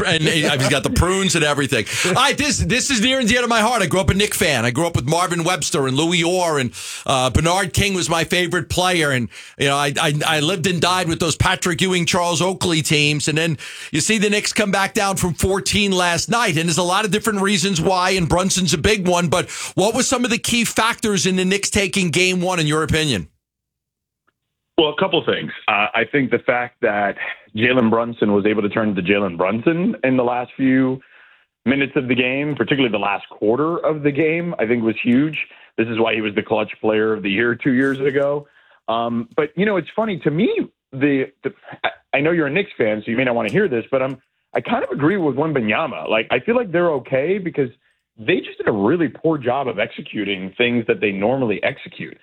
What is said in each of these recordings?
he's got the prunes and everything. All right, this is near and dear to my heart. I grew up a Knick fan. I grew up with Marvin Webster and Louis Orr, and Bernard King was my favorite player. And I lived and died with those Patrick Ewing, Charles Oakley teams. And then you see the Knicks come back down from 14 last night, and there's a lot of different reasons why, and Brunson's a big one. But what were some of the key factors in the Knicks taking Game 1, in your opinion? Well, a couple things. I think the fact that Jalen Brunson was able to turn into Jalen Brunson in the last few minutes of the game, particularly the last quarter of the game, I think was huge. This is why he was the clutch player of the year 2 years ago. But, it's funny to me. I know you're a Knicks fan, so you may not want to hear this, but I kind of agree with Wembanyama. Like, I feel like they're okay because they just did a really poor job of executing things that they normally execute.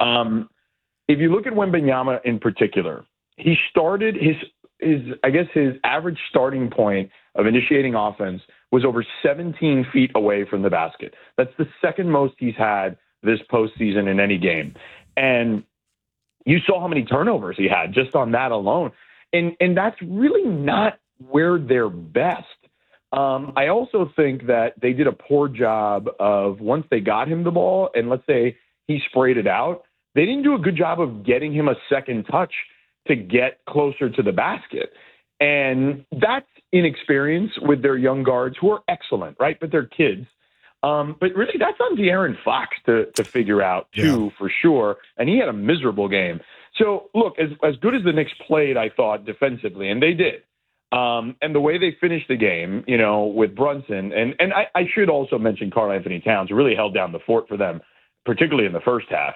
If you look at Wembanyama in particular, he started his average starting point of initiating offense was over 17 feet away from the basket. That's the second most he's had this postseason in any game. And you saw how many turnovers he had just on that alone. And that's really not where they're best. I also think that they did a poor job of, once they got him the ball and let's say he sprayed it out, they didn't do a good job of getting him a second touch to get closer to the basket. And that's inexperience with their young guards who are excellent, right? But they're kids. But really, that's on De'Aaron Fox to figure out, too, for sure. And he had a miserable game. So, look, as good as the Knicks played, I thought, defensively, and they did. And the way they finished the game, with Brunson, and I should also mention Karl Anthony Towns, who really held down the fort for them, particularly in the first half.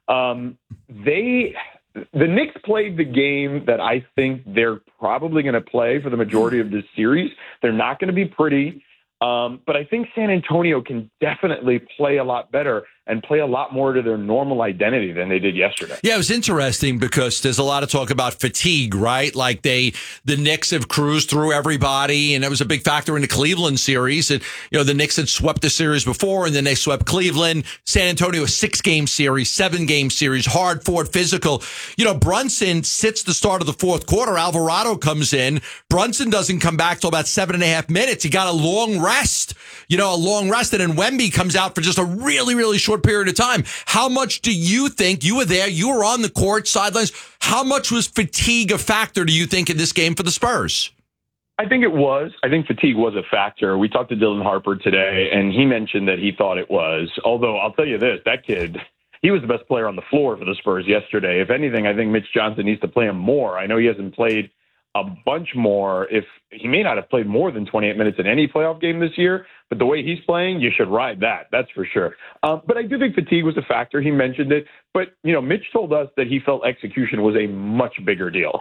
The Knicks played the game that I think they're probably going to play for the majority of this series. They're not going to be pretty, but I think San Antonio can definitely play a lot better and play a lot more to their normal identity than they did yesterday. Yeah, it was interesting because there's a lot of talk about fatigue, right? Like the Knicks have cruised through everybody, and it was a big factor in the Cleveland series. And, the Knicks had swept the series before, and then they swept Cleveland. San Antonio, a 6-game series, 7-game series, hard fought, physical. Brunson sits the start of the fourth quarter. Alvarado comes in. Brunson doesn't come back till about 7.5 minutes. He got a long rest, and then Wemby comes out for just a really, really short period of time. How much do you think, you were there, you were on the court, sidelines, how much was fatigue a factor, do you think, in this game for the Spurs? I think it was. I think fatigue was a factor. We talked to Dylan Harper today, and he mentioned that he thought it was. Although, I'll tell you this, that kid, he was the best player on the floor for the Spurs yesterday. If anything, I think Mitch Johnson needs to play him more. I know he hasn't played a bunch more. If he may not have played more than 28 minutes in any playoff game this year, but the way he's playing, you should ride that. That's for sure. But I do think fatigue was a factor. He mentioned it. But, Mitch told us that he felt execution was a much bigger deal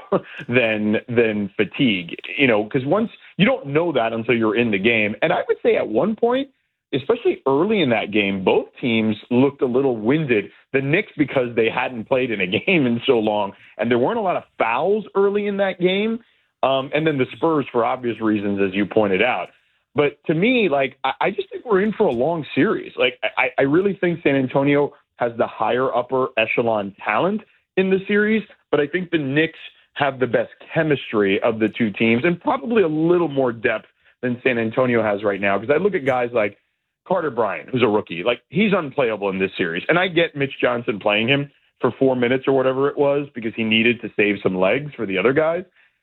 than fatigue, because once you don't know that until you're in the game. And I would say at one point, especially early in that game, both teams looked a little winded. The Knicks, because they hadn't played in a game in so long, and there weren't a lot of fouls early in that game. And then the Spurs, for obvious reasons, as you pointed out. But to me, I just think we're in for a long series. I really think San Antonio has the higher upper echelon talent in the series, but I think the Knicks have the best chemistry of the two teams and probably a little more depth than San Antonio has right now. Because I look at guys like Carter Bryant, who's a rookie. He's unplayable in this series. And I get Mitch Johnson playing him for 4 minutes or whatever it was because he needed to save some legs for the other guys.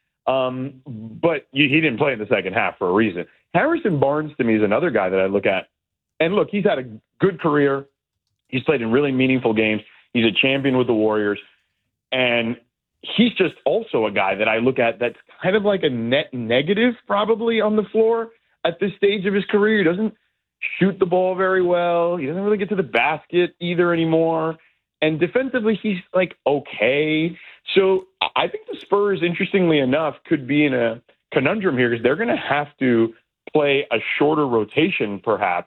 But he didn't play in the second half for a reason. Harrison Barnes, to me, is another guy that I look at. And look, he's had a good career. He's played in really meaningful games. He's a champion with the Warriors. And he's just also a guy that I look at that's kind of like a net negative probably on the floor at this stage of his career. He doesn't shoot the ball very well. He doesn't really get to the basket either anymore. And defensively, he's okay. So I think the Spurs, interestingly enough, could be in a conundrum here because they're going to have to play a shorter rotation, perhaps.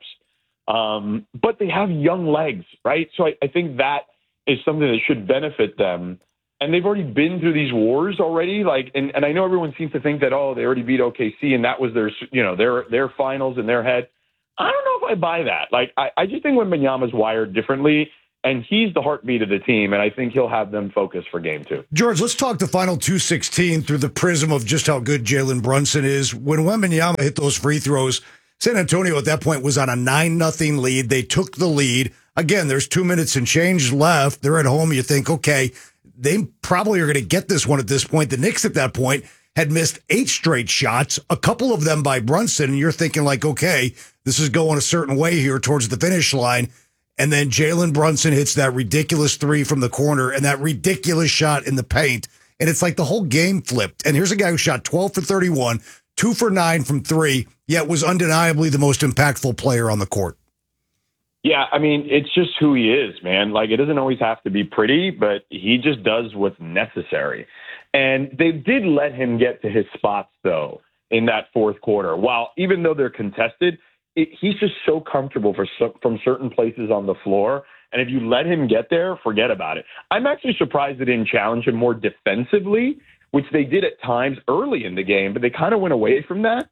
But they have young legs, right? So I think that is something that should benefit them. And they've already been through these wars already. And I know everyone seems to think that, they already beat OKC and that was their finals in their head. I don't know if I buy that. I just think Wembanyama's wired differently. And he's the heartbeat of the team, and I think he'll have them focused for game 2. George, let's talk the final 2:16 through the prism of just how good Jalen Brunson is. When Wembanyama hit those free throws, San Antonio at that point was on a 9-0 lead. They took the lead. Again, there's 2 minutes and change left. They're at home. You think, okay, they probably are going to get this one at this point. The Knicks at that point had missed 8 straight shots, a couple of them by Brunson, and you're thinking like, okay, this is going a certain way here towards the finish line. And then Jalen Brunson hits that ridiculous 3 from the corner and that ridiculous shot in the paint. And it's like the whole game flipped. And here's a guy who shot 12 for 31, 2 for 9 from 3, yet was undeniably the most impactful player on the court. Yeah, I mean, it's just who he is, man. Like, it doesn't always have to be pretty, but he just does what's necessary. And they did let him get to his spots, though, in that fourth quarter. While even though they're contested, he's just so comfortable from certain places on the floor. And if you let him get there, forget about it. I'm actually surprised they didn't challenge him more defensively, which they did at times early in the game, but they kind of went away from that.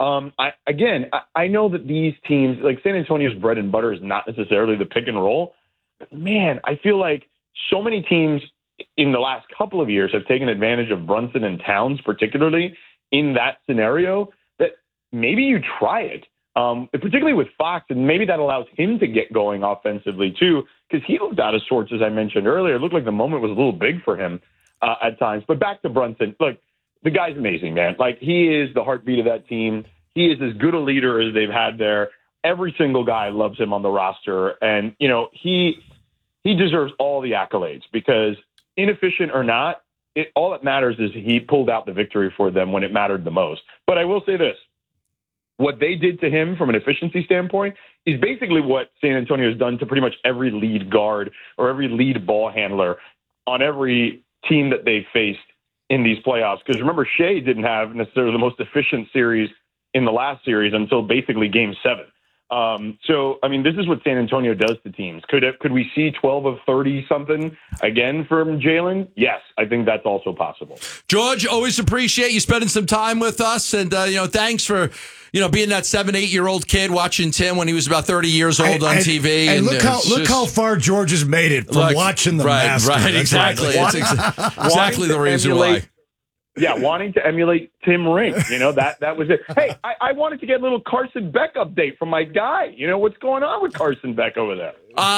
I know that these teams, like San Antonio's bread and butter is not necessarily the pick and roll. But man, I feel like so many teams in the last couple of years have taken advantage of Brunson and Towns, particularly in that scenario, that maybe you try it. Particularly with Fox, and maybe that allows him to get going offensively too, because he looked out of sorts, as I mentioned earlier. It looked like the moment was a little big for him at times. But back to Brunson, look, the guy's amazing, man. Like, he is the heartbeat of that team. He is as good a leader as they've had there. Every single guy loves him on the roster, and he deserves all the accolades because, inefficient or not, all that matters is he pulled out the victory for them when it mattered the most. But I will say this. What they did to him from an efficiency standpoint is basically what San Antonio has done to pretty much every lead guard or every lead ball handler on every team that they faced in these playoffs. Because remember, Shea didn't have necessarily the most efficient series in the last series until basically Game 7. So, I mean, this is what San Antonio does to teams. Could we see 12 of 30-something again from Jalen? Yes, I think that's also possible. George, always appreciate you spending some time with us. And, thanks for, being that 7-8-year-old kid watching Tim when he was about 30 years old on TV. And look how far George has made it from watching the Masters. Right, exactly. It's exactly the reason why. Yeah, wanting to emulate Tim Ring. That was it. Hey, I wanted to get a little Carson Beck update from my guy. What's going on with Carson Beck over there?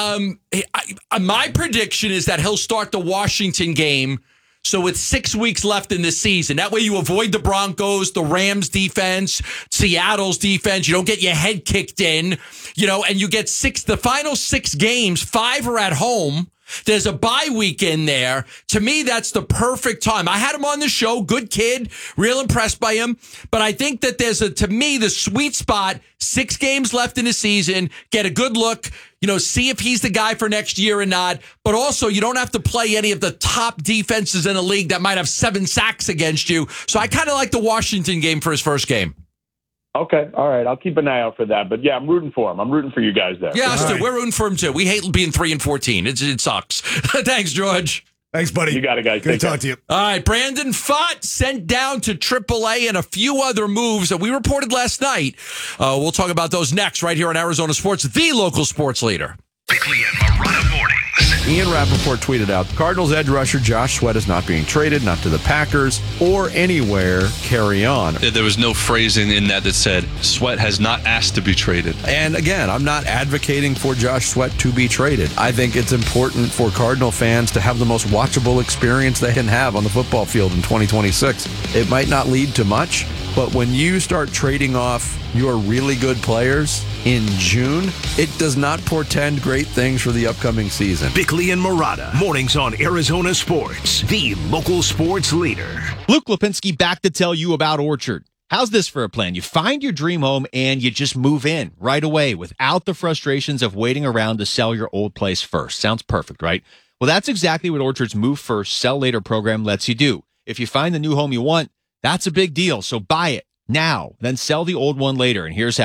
My prediction is that he'll start the Washington game. So with 6 weeks left in the season, that way you avoid the Broncos, the Rams defense, Seattle's defense. You don't get your head kicked in, and you get the final 6 games, 5 are at home. There's a bye week in there. To me, that's the perfect time. I had him on the show. Good kid. Real impressed by him. But I think that to me, the sweet spot, 6 games left in the season, get a good look, see if he's the guy for next year or not. But also, you don't have to play any of the top defenses in the league that might have 7 sacks against you. So I kind of like the Washington game for his first game. Okay. All right. I'll keep an eye out for that. But, yeah, I'm rooting for him. I'm rooting for you guys there. Yeah, us too. We're rooting for him, too. We hate being 3-14. It sucks. Thanks, George. Thanks, buddy. You got it, guys. Good to talk to you. All right. Brandon Pfaadt sent down to AAA and a few other moves that we reported last night. We'll talk about those next right here on Arizona Sports, the local sports leader. Bickley and Marotta mornings. Ian Rappaport tweeted out, Cardinals edge rusher Josh Sweat is not being traded, not to the Packers or anywhere. Carry on. There was no phrasing in that said Sweat has not asked to be traded. And again, I'm not advocating for Josh Sweat to be traded. I think it's important for Cardinal fans to have the most watchable experience they can have on the football field in 2026. It might not lead to much, but when you start trading off your really good players in June, it does not portend great things for the upcoming season. Bickley and Marotta, mornings on Arizona Sports, the local sports leader. Luke Lipinski back to tell you about Orchard. How's this for a plan? You find your dream home and you just move in right away without the frustrations of waiting around to sell your old place first. Sounds perfect, right? Well, that's exactly what Orchard's Move First, Sell Later program lets you do. If you find the new home you want, that's a big deal. So buy it now, then sell the old one later. And here's how.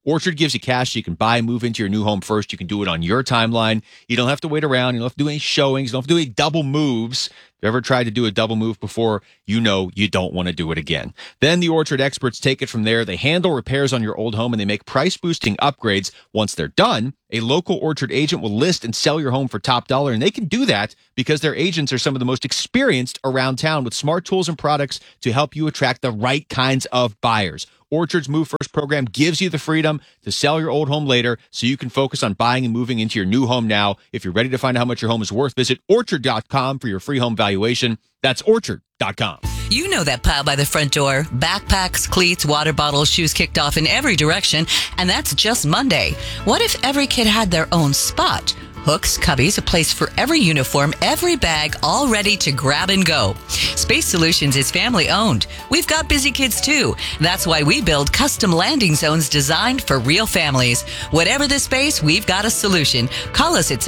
Orchard gives you cash so you can buy and move into your new home first. You can do it on your timeline. You don't have to wait around. You don't have to do any showings. You don't have to do any double moves. If you ever tried to do a double move before, you know you don't want to do it again. Then the Orchard experts take it from there. They handle repairs on your old home, and they make price-boosting upgrades. Once they're done, a local Orchard agent will list and sell your home for top dollar, and they can do that because their agents are some of the most experienced around town with smart tools and products to help you attract the right kinds of buyers. Orchard's Move First program gives you the freedom to sell your old home later so you can focus on buying and moving into your new home now. If you're ready to find out how much your home is worth, visit Orchard.com for your free home valuation. That's Orchard.com. You know that pile by the front door. Backpacks, cleats, water bottles, shoes kicked off in every direction. And that's just Monday. What if every kid had their own spot? Hooks, cubbies, a place for every uniform, every bag, all ready to grab and go. Space Solutions is family owned. We've got busy kids too. That's why we build custom landing zones designed for real families. Whatever the space, we've got a solution. Call us at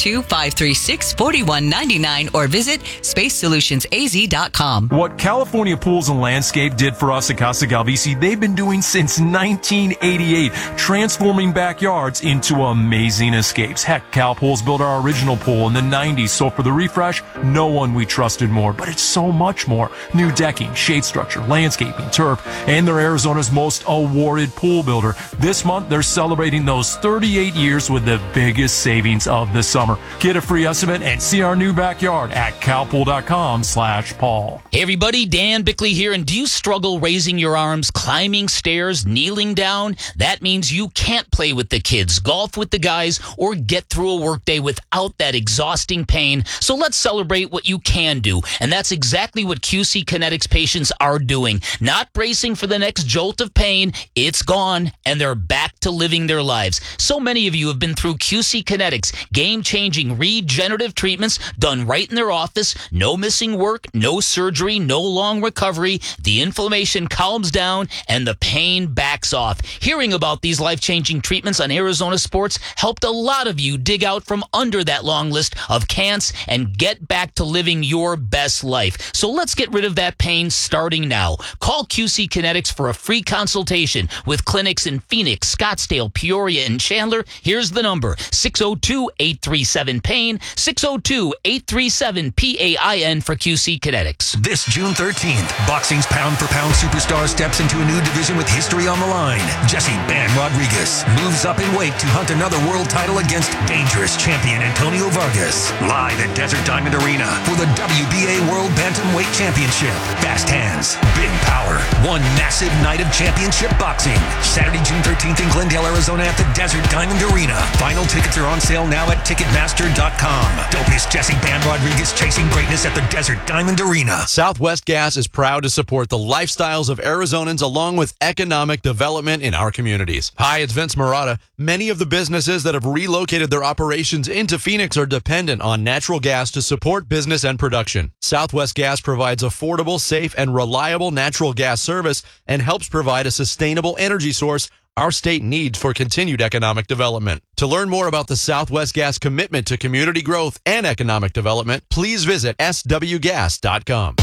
602-536-4199 or visit spacesolutionsaz.com. What California Pools and Landscape did for us at Casa Galvisi, they've been doing since 1988, transforming backyards into amazing escapes. Heck, Cal Pools built our original pool in the 90s, so for the refresh, no one we trusted more, but it's so much more. New decking, shade structure, landscaping, turf, and they're Arizona's most awarded pool builder. This month, they're celebrating those 38 years with the biggest savings of the summer. Get a free estimate and see our new backyard at calpool.com/Paul. Hey everybody, Dan Bickley here, and do you struggle raising your arms, climbing stairs, kneeling down? That means you can't play with the kids, golf with the guys, or get through a workday without that exhausting pain. So let's celebrate what you can do, and that's exactly what QC Kinetics patients are doing. Not bracing for the next jolt of pain, it's gone, and they're back to living their lives. So many of you have been through QC Kinetics, game-changing regenerative treatments done right in their office, no missing work, no surgery, no long recovery. The inflammation calms down, and the pain backs off. Hearing about these life-changing treatments on Arizona Sports helped a lot of you dig out from under that long list of can'ts and get back to living your best life. So let's get rid of that pain starting now. Call QC Kinetics for a free consultation with clinics in Phoenix, Scottsdale, Peoria, and Chandler. Here's the number, 602-837-PAIN, 602-837-PAIN for QC Kinetics. This June 13th, boxing's pound-for-pound superstar steps into a new division with history on the line. Jesse "Bam" Rodriguez moves up in weight to hunt another world title against dangerous champion Antonio Vargas. Live at Desert Diamond Arena for the WBA World Bantamweight Championship. Fast hands, big power, one massive night of championship boxing. Saturday, June 13th in Glendale, Arizona at the Desert Diamond Arena. Final tickets are on sale now at Ticketmaster.com. Don't miss Jesse "Bam" Rodriguez chasing greatness at the Desert Diamond Arena. Southwest Gas is proud to support the lifestyles of Arizonans along with economic development in our communities. Hi, it's Vince Marotta. Many of the businesses that have relocated their operations into Phoenix are dependent on natural gas to support business and production. Southwest Gas provides affordable, safe, and reliable natural gas service and helps provide a sustainable energy source our state needs for continued economic development. To learn more about the Southwest Gas commitment to community growth and economic development, please visit swgas.com.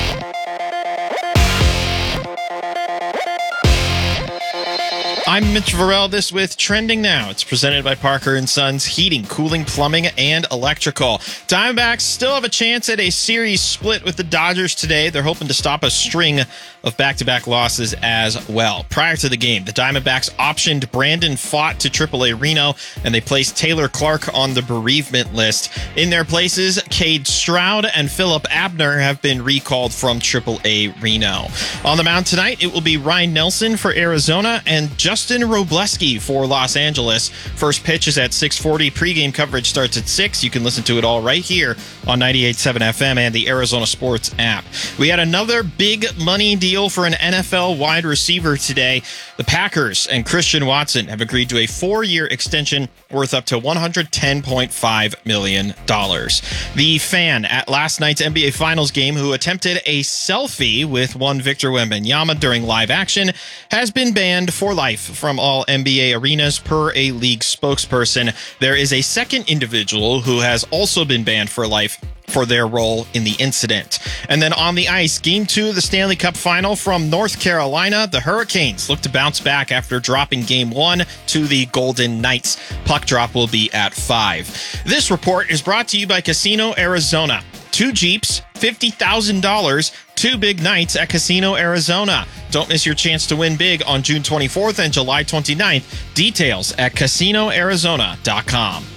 I'm Mitch Varel. This with Trending Now. It's presented by Parker & Sons Heating, Cooling, Plumbing, and Electrical. Diamondbacks still have a chance at a series split with the Dodgers today. They're hoping to stop a string of back-to-back losses as well. Prior to the game, the Diamondbacks optioned Brandon Pfaadt to AAA Reno, and they placed Taylor Clark on the bereavement list. In their places, Cade Stroud and Philip Abner have been recalled from AAA Reno. On the mound tonight, it will be Ryan Nelson for Arizona and Justin Robleski for Los Angeles. First pitch is at 6:40. Pre-game coverage starts at 6. You can listen to it all right here on 98.7 FM and the Arizona Sports app. We had another big money deal for an NFL wide receiver today. The Packers and Christian Watson have agreed to a 4-year extension worth up to $110.5 million. The fan at last night's NBA Finals game who attempted a selfie with one Victor Wembanyama during live action has been banned for life from all NBA arenas per a league spokesperson. There is a second individual who has also been banned for life for their role in the incident. And then on the ice, Game 2 of the Stanley Cup Final from North Carolina, the Hurricanes look to bounce back after dropping Game 1 to the Golden Knights. Puck drop will be at 5. This report is brought to you by Casino Arizona. 2 Jeeps, $50,000, 2 big nights at Casino Arizona. Don't miss your chance to win big on June 24th and July 29th. Details at CasinoArizona.com.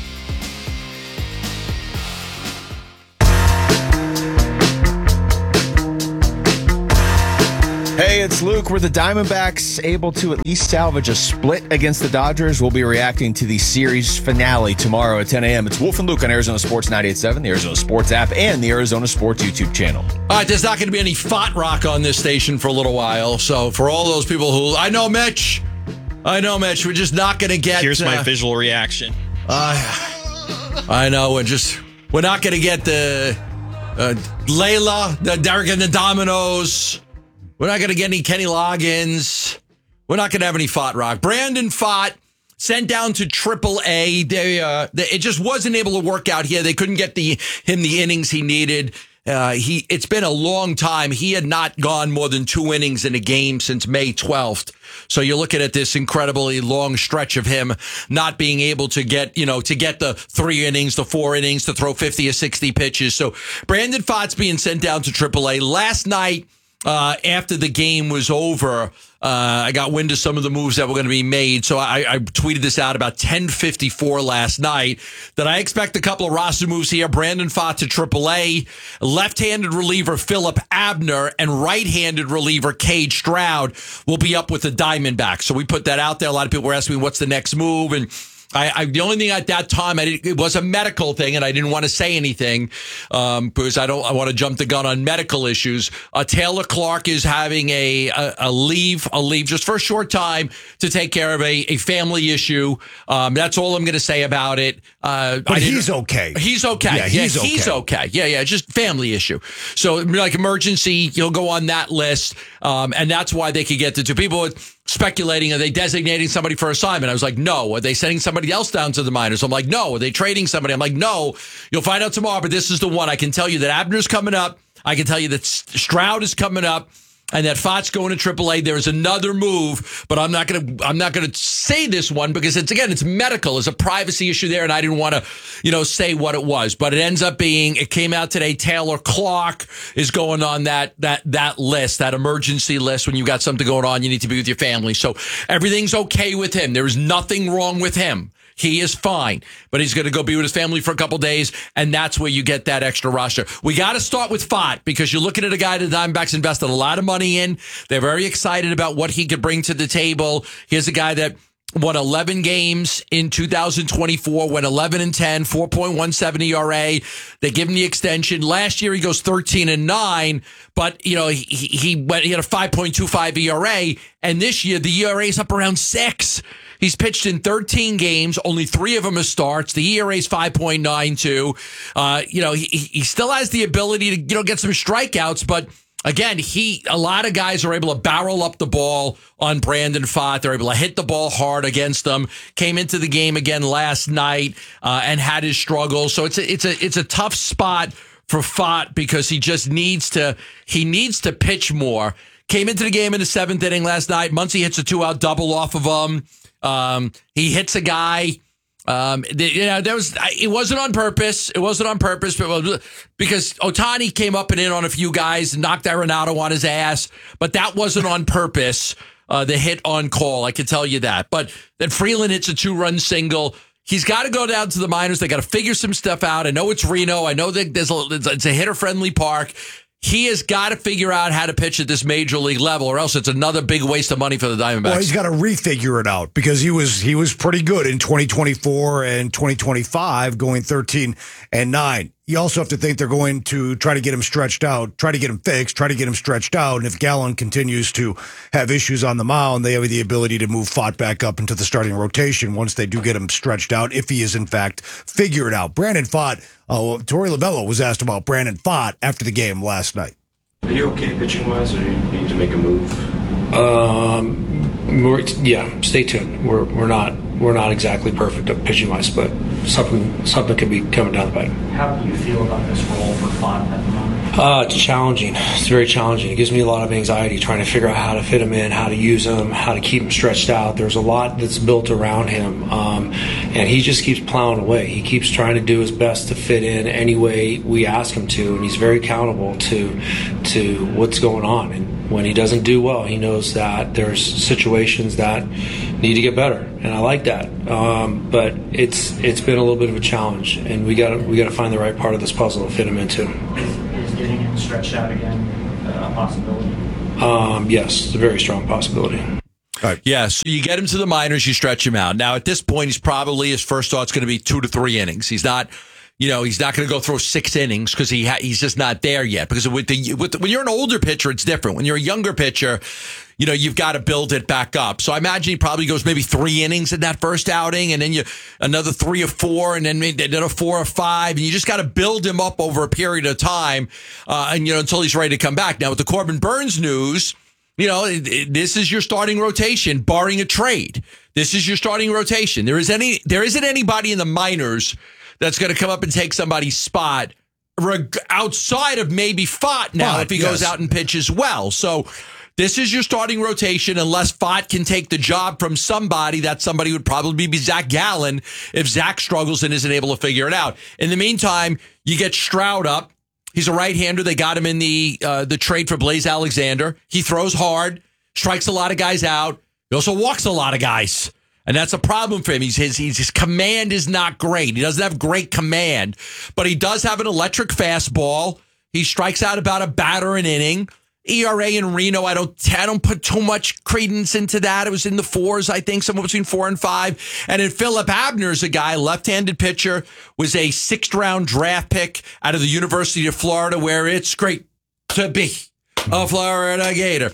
Hey, it's Luke. Were the Diamondbacks able to at least salvage a split against the Dodgers? We'll be reacting to the series finale tomorrow at 10 a.m. It's Wolf and Luke on Arizona Sports 98.7, the Arizona Sports app, and the Arizona Sports YouTube channel. All right, there's not going to be any Fot Rock on this station for a little while. So for all those people who... I know, Mitch, we're just not going to get... Here's my visual reaction. I know, we're not going to get the Layla, the Derek and the Dominoes. We're not going to get any Kenny Loggins. We're not going to have any Fot Rock. Brandon Fott sent down to AAA. It just wasn't able to work out here. They couldn't get him the innings he needed. It's been a long time. He had not gone more than 2 innings in a game since May 12th. So you're looking at this incredibly long stretch of him not being able to get the 3 innings, the 4 innings, to throw 50 or 60 pitches. So Brandon Fott's being sent down to AAA. Last night, after the game was over, I got wind of some of the moves that were going to be made. So I tweeted this out about 10:54 last night that I expect a couple of roster moves here. Brandon Fott to AAA, left-handed reliever Philip Abner, and right-handed reliever Cade Stroud will be up with the Diamondbacks. So we put that out there. A lot of people were asking me what's the next move, and the only thing at that time, it was a medical thing, and I didn't want to say anything because I want to jump the gun on medical issues. Taylor Clark is having a leave just for a short time to take care of a family issue. That's all I'm going to say about it. But he's okay. He's okay. Yeah, he's okay. Yeah, just family issue. So like emergency, he'll go on that list, and that's why they could get the 2 people. Speculating, are they designating somebody for assignment? I was like, no. Are they sending somebody else down to the minors? I'm like, no. Are they trading somebody? I'm like, no. You'll find out tomorrow, but this is the one. I can tell you that Abner's coming up. I can tell you that Stroud is coming up, and that Fott's going to AAA. There's another move, but I'm not gonna say this one because it's medical. There's a privacy issue there, and I didn't want to, say what it was. But it ends up being, it came out today, Taylor Clark is going on that list, that emergency list. When you got something going on, you need to be with your family. So everything's okay with him. There is nothing wrong with him. He is fine, but he's going to go be with his family for a couple days, and that's where you get that extra roster. We got to start with Fott because you're looking at a guy that the Diamondbacks invested a lot of money in. They're very excited about what he could bring to the table. Here's a guy that won 11 games in 2024, went 11-10, 4.17 ERA. They give him the extension. Last year he goes 13-9, but he had a 5.25 ERA, and this year the ERA is up around 6. He's pitched in 13 games. Only 3 of them are starts. The ERA is 5.92. He still has the ability to get some strikeouts, but again, a lot of guys are able to barrel up the ball on Brandon Fott. They're able to hit the ball hard against them. Came into the game again last night and had his struggles. So it's a tough spot for Fott because he just needs to pitch more. Came into the game in the 7th inning last night. Muncy hits a 2-out double off of him. He hits a guy. It wasn't on purpose. It wasn't on purpose, but because Ohtani came up and in on a few guys and knocked Arenado on his ass, but that wasn't on purpose. The hit on call, I can tell you that. But then Freeland hits a 2-run single. He's got to go down to the minors. They got to figure some stuff out. I know it's Reno. I know that it's a hitter-friendly park. He has got to figure out how to pitch at this major league level, or else it's another big waste of money for the Diamondbacks. Well, he's got to refigure it out because he was pretty good in 2024 and 2025, going 13-9. You also have to think they're going to try to get him stretched out, try to get him fixed, try to get him stretched out. And if Gallen continues to have issues on the mound, they have the ability to move Fott back up into the starting rotation once they do get him stretched out, if he is in fact figured out. Brandon Fott, Torey Lovello was asked about Brandon Fott after the game last night. Are you okay pitching-wise, or do you need to make a move? Yeah, stay tuned. We're not we're not exactly perfect at pitching wise, but something could be coming down the pipe. How do you feel about this role for Fott at the moment? It's challenging. It's very challenging. It gives me a lot of anxiety trying to figure out how to fit him in, how to use him, how to keep him stretched out. There's a lot that's built around him, and he just keeps plowing away. He keeps trying to do his best to fit in any way we ask him to, and he's very accountable to what's going on. And when he doesn't do well, he knows that there's situations that need to get better, and I like that. But it's been a little bit of a challenge, and we got to find the right part of this puzzle to fit him into. Is getting him stretched out again a possibility? Yes, it's a very strong possibility. Right. Yeah, so you get him to the minors, you stretch him out. Now, at this point, his first thought's going to be 2 to 3 innings. He's not going to go throw 6 innings because he's just not there yet. Because when you're an older pitcher, it's different. When you're a younger pitcher, you've got to build it back up. So I imagine he probably goes maybe 3 innings in that first outing, and then another 3 or 4, and then maybe another 4 or 5, and you just got to build him up over a period of time, until he's ready to come back. Now with the Corbin Burnes news, this is your starting rotation, barring a trade. This is your starting rotation. There isn't anybody in the minors that's going to come up and take somebody's spot outside of maybe Fott now if he goes out and pitches well. So this is your starting rotation unless Fott can take the job from somebody. That somebody would probably be Zach Gallen if Zach struggles and isn't able to figure it out. In the meantime, you get Stroud up. He's a right-hander. They got him in the trade for Blaze Alexander. He throws hard, strikes a lot of guys out. He also walks a lot of guys. And that's a problem for him. His command is not great. He doesn't have great command, but he does have an electric fastball. He strikes out about a batter an inning. ERA in Reno, I don't put too much credence into that. It was in the 4s, I think, somewhere between 4 and 5. And then Philip Abner's a guy, left-handed pitcher, was a 6th-round draft pick out of the University of Florida, where it's great to be a Florida Gator.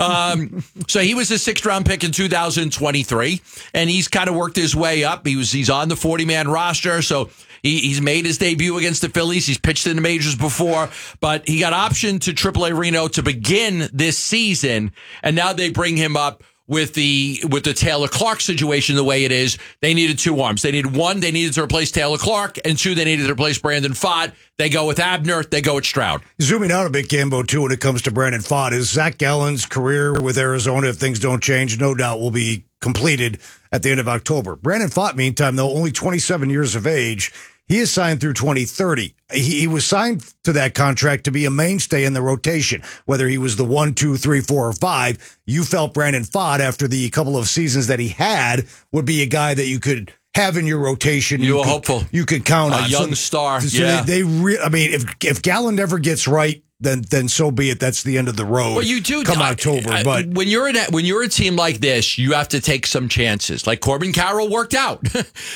So he was a 6th-round pick in 2023, and he's kind of worked his way up. He's on the 40-man roster, so he's made his debut against the Phillies. He's pitched in the majors before, but he got optioned to AAA Reno to begin this season, and now they bring him up with the Taylor Clark situation the way it is. They needed 2 arms. They needed 1, they needed to replace Taylor Clark, and 2, they needed to replace Brandon Pfaadt. They go with Abner. They go with Stroud. Zooming out a bit, Gambo, too, when it comes to Brandon Pfaadt, is Zach Gallen's career with Arizona, if things don't change, no doubt will be completed at the end of October. Brandon Pfaadt, meantime, though, only 27 years of age, he is signed through 2030. He was signed to that contract to be a mainstay in the rotation, whether he was the 1, 2, 3, 4, or 5. You felt Brandon Pfaadt, after the couple of seasons that he had, would be a guy that you could have in your rotation. You were hopeful. You could count on. A young star. So yeah. If Gallen never gets right, then so be it. That's the end of the road. Well, you do come October. But when you're a team like this, you have to take some chances. Like Corbin Carroll worked out.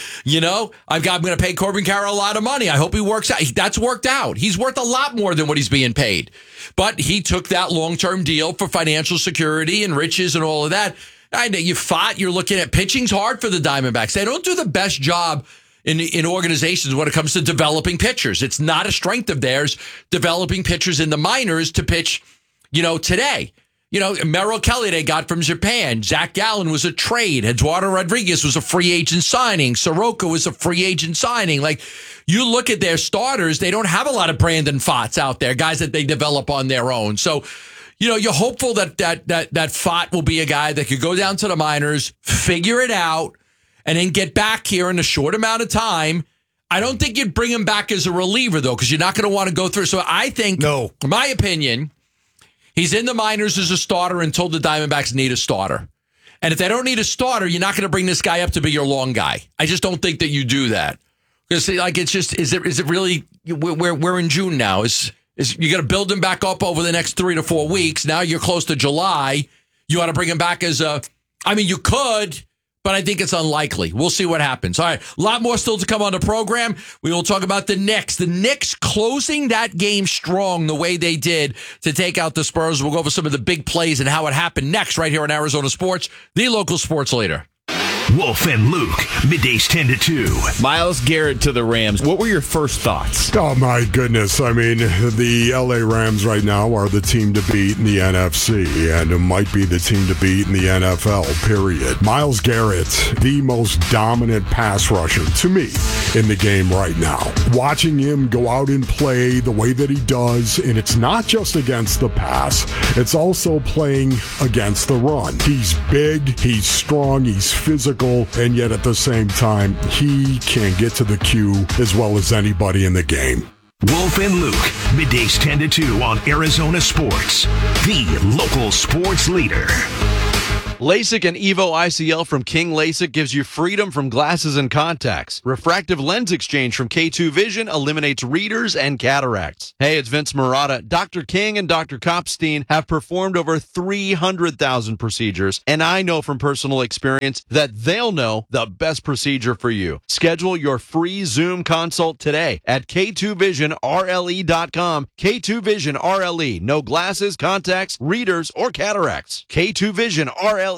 I'm going to pay Corbin Carroll a lot of money. I hope he works out. That's worked out. He's worth a lot more than what he's being paid. But he took that long-term deal for financial security and riches and all of that. You're looking at pitching's hard for the Diamondbacks. They don't do the best job in organizations when it comes to developing pitchers. It's not a strength of theirs, developing pitchers in the minors to pitch, today. Merrill Kelly they got from Japan. Zach Gallen was a trade. Eduardo Rodriguez was a free agent signing. Soroka was a free agent signing. Like, you look at their starters, they don't have a lot of Brandon Pfaadts out there, guys that they develop on their own. So, you're hopeful that Pfaadt will be a guy that could go down to the minors, figure it out, and then get back here in a short amount of time. I don't think you'd bring him back as a reliever, though, because you're not going to want to go through. So I think, in my opinion, he's in the minors as a starter until the Diamondbacks need a starter. And if they don't need a starter, you're not going to bring this guy up to be your long guy. I just don't think that you do that. Because, it's just, is it really, we're in June now. You got to build him back up over the next 3 to 4 weeks. Now you're close to July. You ought to bring him back you could, but I think it's unlikely. We'll see what happens. All right, a lot more still to come on the program. We will talk about the Knicks. The Knicks closing that game strong the way they did to take out the Spurs. We'll go over some of the big plays and how it happened next right here on Arizona Sports, the local sports leader. Wolf and Luke, middays 10 to 2. Myles Garrett to the Rams. What were your first thoughts? Oh, my goodness. I mean, the LA Rams right now are the team to beat in the NFC, and it might be the team to beat in the NFL, period. Myles Garrett, the most dominant pass rusher to me in the game right now. Watching him go out and play the way that he does, and it's not just against the pass, it's also playing against the run. He's big, he's strong, he's physical, and yet at the same time, he can get to the queue as well as anybody in the game. Wolf and Luke, middays 10 to 2 on Arizona Sports, the local sports leader. LASIK and EVO ICL from King LASIK gives you freedom from glasses and contacts. Refractive lens exchange from K2 Vision eliminates readers and cataracts. Hey, it's Vince Marotta. Dr. King and Dr. Kopstein have performed over 300,000 procedures, and I know from personal experience that they'll know the best procedure for you. Schedule your free Zoom consult today at K2VisionRLE.com. K2 Vision RLE. No glasses, contacts, readers, or cataracts. K2VisionRLE.com.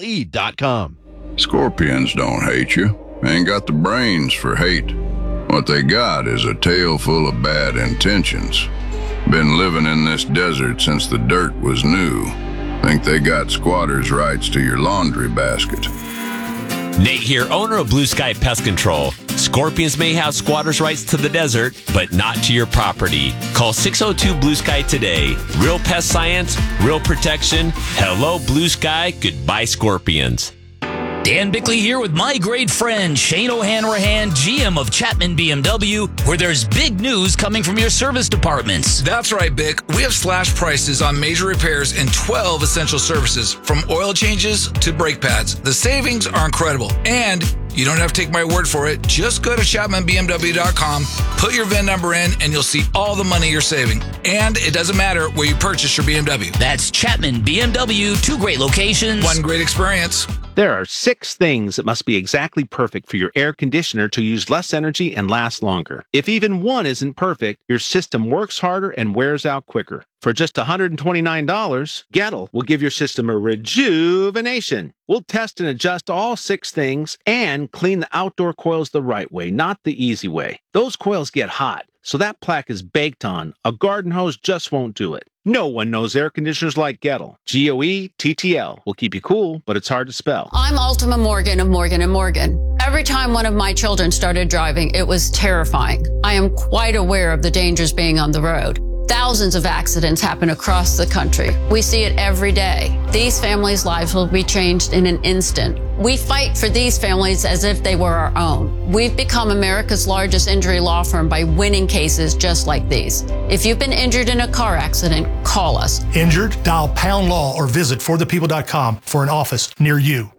Scorpions don't hate you. Ain't got the brains for hate. What they got is a tail full of bad intentions. Been living in this desert since the dirt was new. Think they got squatters' rights to your laundry basket. Nate here, owner of Blue Sky Pest Control. Scorpions may have squatters' rights to the desert, but not to your property. Call 602 Blue Sky today. Real pest science, real protection. Hello, Blue Sky. Goodbye, Scorpions. Dan Bickley here with my great friend Shane O'Hanrahan, GM of Chapman BMW, where there's big news coming from your service departments. That's right, Bick. We have slash prices on major repairs and 12 essential services, from oil changes to brake pads. The savings are incredible, and you don't have to take my word for it. Just go to ChapmanBMW.com, put your VIN number in, and you'll see all the money you're saving. And it doesn't matter where you purchase your BMW. That's Chapman BMW, 2 great locations, 1 great experience. There are 6 things that must be exactly perfect for your air conditioner to use less energy and last longer. If even one isn't perfect, your system works harder and wears out quicker. For just $129, Gettle will give your system a rejuvenation. We'll test and adjust all 6 things and clean the outdoor coils the right way, not the easy way. Those coils get hot, so that plaque is baked on. A garden hose just won't do it. No one knows air conditioners like Gettle. GOETTL will keep you cool, but it's hard to spell. I'm Ultima Morgan of Morgan & Morgan. Every time one of my children started driving, it was terrifying. I am quite aware of the dangers being on the road. Thousands of accidents happen across the country. We see it every day. These families' lives will be changed in an instant. We fight for these families as if they were our own. We've become America's largest injury law firm by winning cases just like these. If you've been injured in a car accident, call us. Injured? Dial pound law or visit forthepeople.com for an office near you.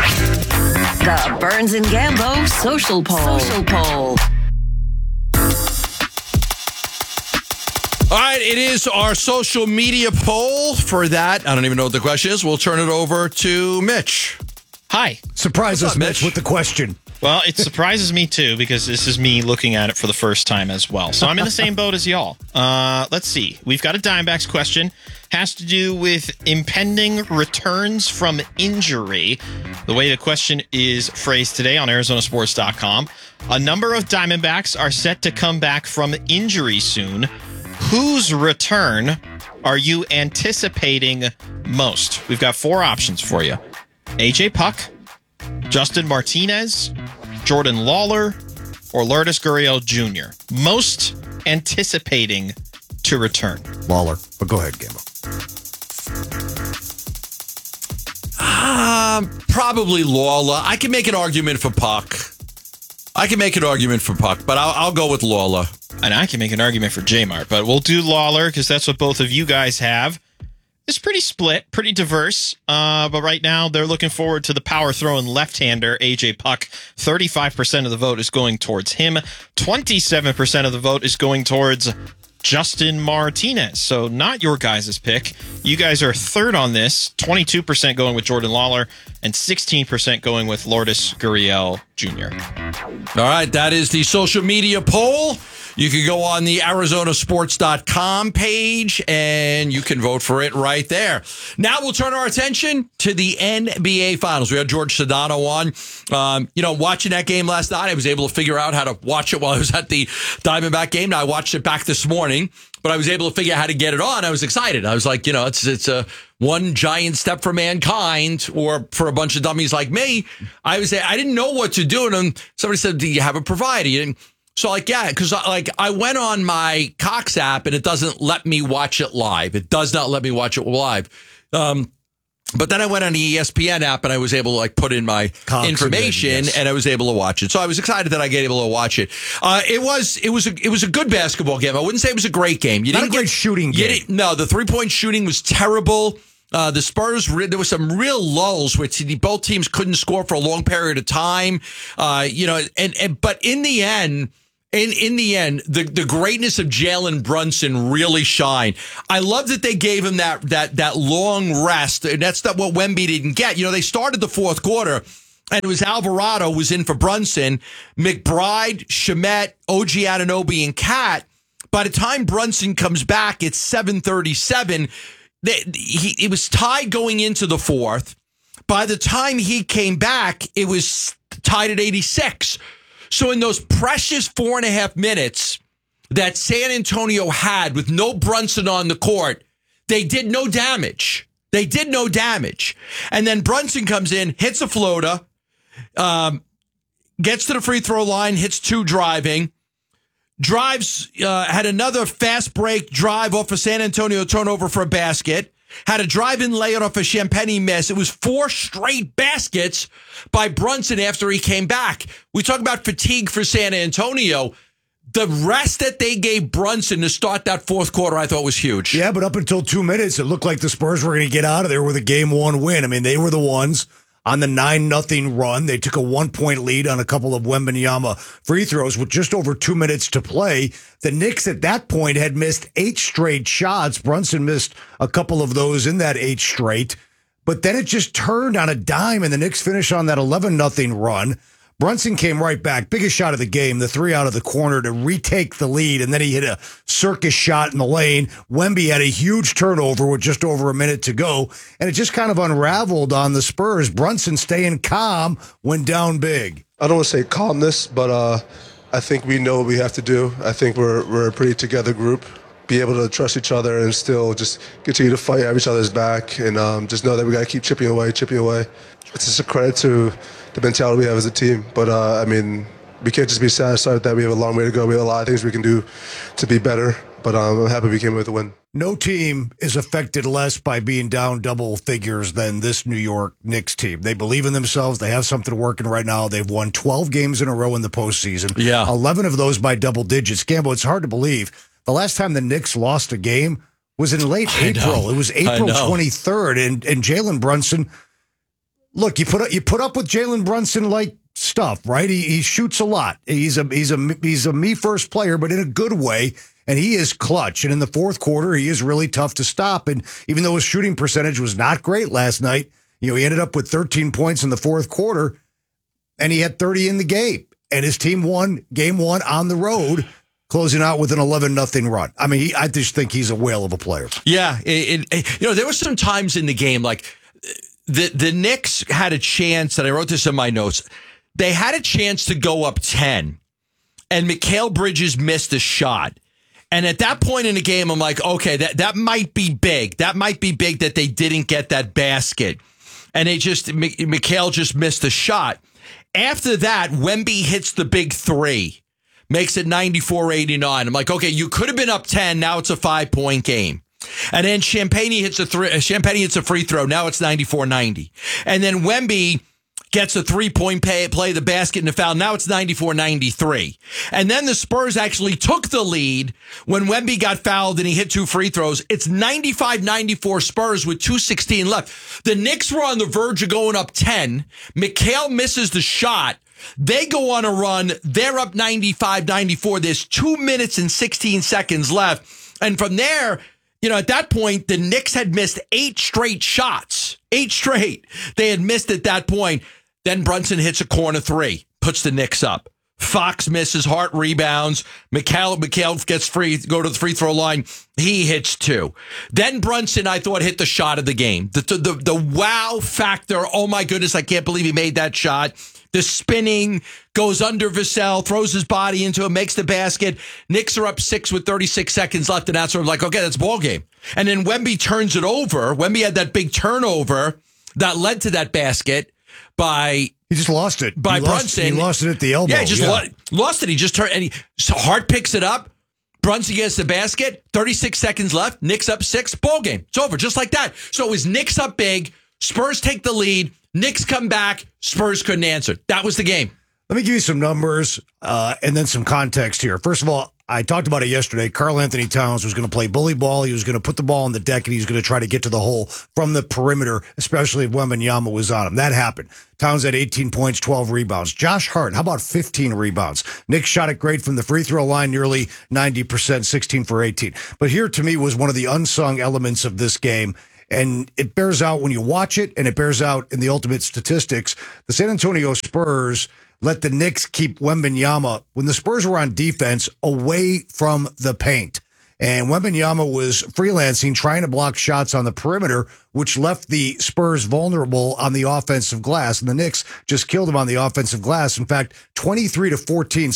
The Burns and Gambo Social Poll. All right, it is our social media poll. For that, I don't even know what the question is. We'll turn it over to Mitch. Hi. Surprise us, Mitch, with the question. Well, it surprises me too, because this is me looking at it for the first time as well. So I'm in the same boat as y'all. Let's see. We've got a Dimebacks question. Has to do with impending returns from injury. The way the question is phrased today on ArizonaSports.com. A number of Diamondbacks are set to come back from injury soon. Whose return are you anticipating most? We've got 4 options for you. AJ Puck, Justin Martinez, Jordan Lawler, or Lourdes Gurriel Jr. Most anticipating to return. Lawler. But go ahead, Gambo. Probably Lawler. I can make an argument for Puck. But I'll go with Lawler. And I can make an argument for J-Mart, but we'll do Lawler because that's what both of you guys have. It's pretty split, pretty diverse, but right now they're looking forward to the power-throwing left-hander, AJ Puck. 35% of the vote is going towards him. 27% of the vote is going towards Justin Martinez. So not your guys' pick. You guys are third on this. 22% going with Jordan Lawler and 16% going with Lourdes Gurriel Jr. All right, that is the social media poll. You can go on the ArizonaSports.com page and you can vote for it right there. Now we'll turn our attention to the NBA Finals. We had George Sedano on. Watching that game last night, I was able to figure out how to watch it while I was at the Diamondback game. Now I watched it back this morning, but I was able to figure out how to get it on. I was excited. I was like, it's a one giant step for mankind, or for a bunch of dummies like me. I didn't know what to do, and somebody said, "Do you have a provider?" And so because I went on my Cox app and it doesn't let me watch it live. It does not let me watch it live. But then I went on the ESPN app and I was able to put in my Cox information and I was able to watch it. So I was excited that I get able to watch it. It was a good basketball game. I wouldn't say it was a great game. Not a great shooting game. No, the 3-point shooting was terrible. The Spurs, there was some real lulls where both teams couldn't score for a long period of time. But in the end, the greatness of Jalen Brunson really shined. I love that they gave him that long rest, and that's what Wemby didn't get. They started the fourth quarter, and it was Alvarado was in for Brunson, McBride, Shamet, OG Anunoby, and Cat. By the time Brunson comes back, it's 7:37. It was tied going into the fourth. By the time he came back, it was tied at 86. So in those precious 4.5 minutes that San Antonio had with no Brunson on the court, they did no damage. And then Brunson comes in, hits a floater, gets to the free throw line, hits 2 driving, drives, had another fast break drive off a San Antonio turnover for a basket. Had a drive-in layup off a Champagny miss. It was 4 straight baskets by Brunson after he came back. We talk about fatigue for San Antonio. The rest that they gave Brunson to start that fourth quarter, I thought was huge. Yeah, but up until 2 minutes, it looked like the Spurs were going to get out of there with a game 1 win. I mean, they were the ones on the 9-0 run. They took a 1-point lead on a couple of Wembanyama free throws with just over 2 minutes to play. The Knicks at that point had missed 8 straight shots. Brunson missed a couple of those in that 8 straight. But then it just turned on a dime, and the Knicks finished on that 11-0 run. Brunson came right back. Biggest shot of the game, the 3 out of the corner to retake the lead, and then he hit a circus shot in the lane. Wemby had a huge turnover with just over a minute to go, and it just kind of unraveled on the Spurs. Brunson staying calm when down big. I don't want to say calmness, but I think we know what we have to do. I think we're a pretty together group. Be able to trust each other and still just continue to fight at each other's back, and just know that we got to keep chipping away. It's just a credit to the mentality we have as a team. But, we can't just be satisfied with that. We have a long way to go. We have a lot of things we can do to be better. But I'm happy we came with a win. No team is affected less by being down double figures than this New York Knicks team. They believe in themselves. They have something working right now. They've won 12 games in a row in the postseason. Yeah. 11 of those by double digits. Gambo, it's hard to believe. The last time the Knicks lost a game was in late April. It was April 23rd. And Jalen Brunson, look, you put up with Jalen Brunson like stuff, right? He shoots a lot. He's a me first player, but in a good way. And he is clutch. And in the fourth quarter, he is really tough to stop. And even though his shooting percentage was not great last night, he ended up with 13 points in the fourth quarter, and he had 30 in the game. And his team won game 1 on the road, closing out with an 11-0 run. I mean, I just think he's a whale of a player. Yeah. There were some times in the game, like the Knicks had a chance, and I wrote this in my notes. They had a chance to go up 10, and Mikal Bridges missed a shot. And at that point in the game, I'm like, okay, that might be big. That might be big that they didn't get that basket. And Mikal just missed a shot. After that, Wemby hits the big 3. Makes it 94-89. I'm like, okay, you could have been up 10. Now it's a 5-point game. And then Champagny hits a free throw. Now it's 94-90. And then Wemby gets a 3-point play, the basket, and the foul. Now it's 94-93. And then the Spurs actually took the lead when Wemby got fouled and he hit 2 free throws. It's 95-94 Spurs with 2:16 left. The Knicks were on the verge of going up 10. Mikal misses the shot. They go on a run. They're up 95-94. There's 2 minutes and 16 seconds left. And from there, at that point, the Knicks had missed 8 straight shots. 8 straight. They had missed at that point. Then Brunson hits a corner 3. puts the Knicks up. Fox misses, Hart rebounds. McHale gets free, go to the free throw line. He hits 2. Then Brunson, I thought, hit the shot of the game. The wow factor. Oh my goodness, I can't believe he made that shot. The spinning, goes under Vassell, throws his body into it, makes the basket. Knicks are up 6 with 36 seconds left, and that's sort of like, okay, that's ball game. And then Wemby turns it over. Wemby had that big turnover that led to that basket by... He just lost it. By Brunson. He lost it at the elbow. Yeah, he just lost it. He just turned, and so Hart picks it up. Brunson gets the basket. 36 seconds left. Knicks up 6. Ball game. It's over, just like that. So it was Knicks up big. Spurs take the lead. Knicks come back. Spurs couldn't answer. That was the game. Let me give you some numbers and then some context here. First of all, I talked about it yesterday. Karl Anthony Towns was going to play bully ball. He was going to put the ball on the deck, and he was going to try to get to the hole from the perimeter, especially if Wembanyama was on him. That happened. Towns had 18 points, 12 rebounds. Josh Hart, how about 15 rebounds? Nick shot it great from the free throw line, nearly 90%, 16 for 18. But here, to me, was one of the unsung elements of this game. And it bears out when you watch it, and it bears out in the ultimate statistics. The San Antonio Spurs let the Knicks keep Wembanyama, when the Spurs were on defense, away from the paint. And Wembanyama was freelancing, trying to block shots on the perimeter, which left the Spurs vulnerable on the offensive glass. And the Knicks just killed them on the offensive glass. In fact, 23-14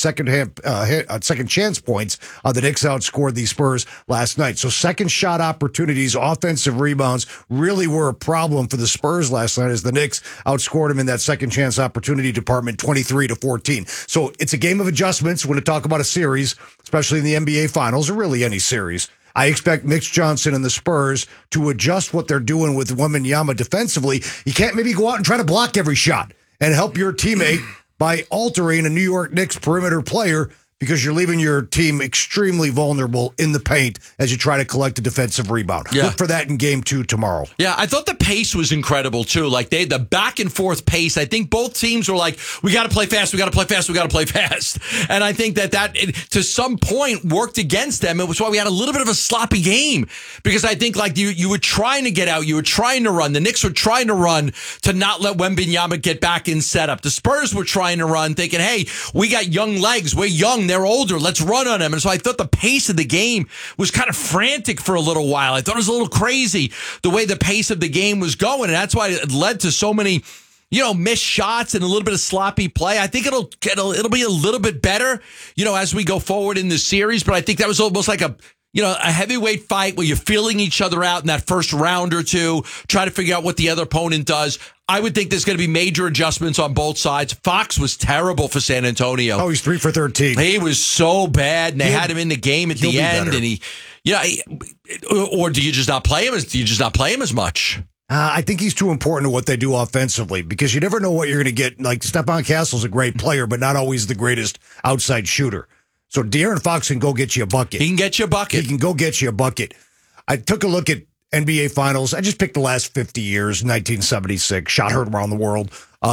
second chance points. The Knicks outscored the Spurs last night. So second shot opportunities, offensive rebounds really were a problem for the Spurs last night as the Knicks outscored them in that second chance opportunity department 23-14. So it's a game of adjustments when we talk about a series, especially in the NBA Finals or really any series. I expect Mitch Johnson and the Spurs to adjust what they're doing with Wembanyama defensively. You can't maybe go out and try to block every shot and help your teammate by altering a New York Knicks perimeter player because you're leaving your team extremely vulnerable in the paint as you try to collect a defensive rebound. Yeah. Look for that in game 2 tomorrow. Yeah, I thought the pace was incredible, too. Like, the back and forth pace. I think both teams were like, we got to play fast, we got to play fast, we got to play fast. And I think that to some point, worked against them. It was why we had a little bit of a sloppy game. Because I think, like, you were trying to get out, you were trying to run. The Knicks were trying to run to not let Wembanyama get back in setup. The Spurs were trying to run, thinking, hey, we got young legs, we're young, they're older, let's run on them. And so I thought the pace of the game was kind of frantic for a little while. I thought it was a little crazy the way the pace of the game was going. And that's why it led to so many, missed shots and a little bit of sloppy play. I think it'll be a little bit better, as we go forward in the series. But I think that was almost like a heavyweight fight where you're feeling each other out in that first round or two, try to figure out what the other opponent does. I would think there's going to be major adjustments on both sides. Fox was terrible for San Antonio. Oh, he's 3 for 13. He was so bad, and they had him in the game at the end. Better. And or do you just not play him? Do you just not play him as much? I think he's too important to what they do offensively because you never know what you're going to get. Like, Stephon Castle's a great player, but not always the greatest outside shooter. So De'Aaron Fox can go get you a bucket. He can get you a bucket. He can go get you a bucket. I took a look at NBA Finals. I just picked the last 50 years, 1976, shot heard around the world.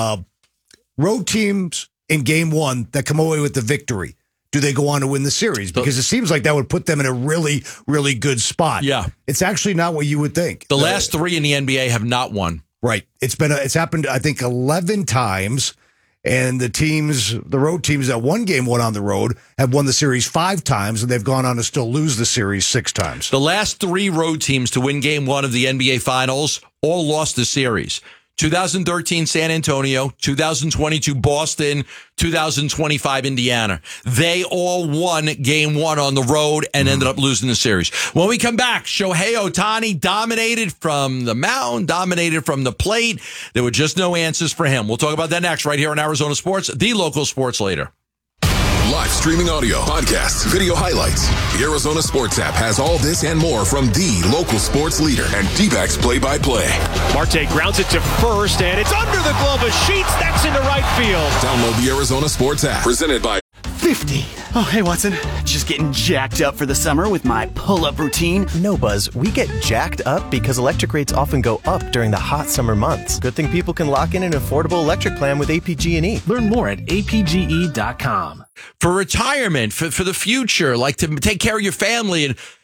Road teams in game 1 that come away with the victory. Do they go on to win the series? Because it seems like that would put them in a really, really good spot. Yeah. It's actually not what you would think. The last 3 in the NBA have not won. Right. It's happened, I think, 11 times. And the road teams that won game 1 on the road have won the series 5 times, and they've gone on to still lose the series 6 times. The last 3 road teams to win game 1 of the NBA Finals all lost the series. 2013 San Antonio, 2022 Boston, 2025 Indiana. They all won game 1 on the road and ended up losing the series. When we come back, Shohei Ohtani dominated from the mound, dominated from the plate. There were just no answers for him. We'll talk about that next right here on Arizona Sports, the local sports leader. Live streaming audio, podcasts, video highlights. The Arizona Sports app has all this and more from the local sports leader and D-backs play-by-play. Marte grounds it to first, and it's under the glove of Sheets. That's into right field. Download the Arizona Sports app, presented by 50. Oh, hey, Watson. Just getting jacked up for the summer with my pull-up routine. No, Buzz. We get jacked up because electric rates often go up during the hot summer months. Good thing people can lock in an affordable electric plan with APG&E. Learn more at apge.com. For retirement, for the future, like to take care of your family and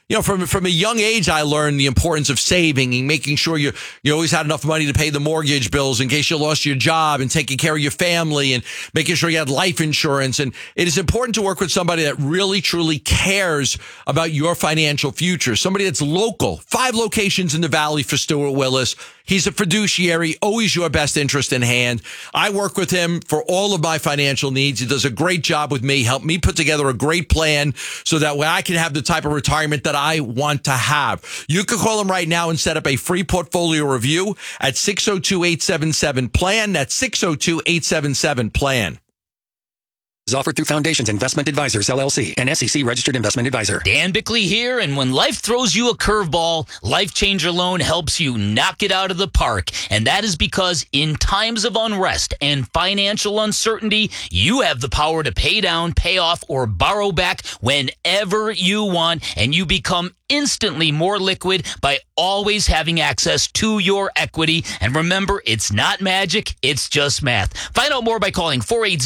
from a young age, I learned the importance of saving and making sure you always had enough money to pay the mortgage bills in case you lost your job, and taking care of your family and making sure you had life insurance. And it is important to work with somebody that really, truly cares about your financial future. Somebody that's local. 5 locations in the Valley for Stuart Willis. He's a fiduciary, always your best interest in hand. I work with him for all of my financial needs. He does a great job with me, help me put together a great plan so that way I can have the type of retirement that I want to have. You can call him right now and set up a free portfolio review at 602-877-PLAN. That's 602-877-PLAN. Is offered through Foundations Investment Advisors, LLC, an SEC-registered investment advisor. Dan Bickley here, and when life throws you a curveball, Life Changer Loan helps you knock it out of the park. And that is because in times of unrest and financial uncertainty, you have the power to pay down, pay off, or borrow back whenever you want, and you become instantly more liquid by always having access to your equity. And remember, it's not magic, it's just math. Find out more by calling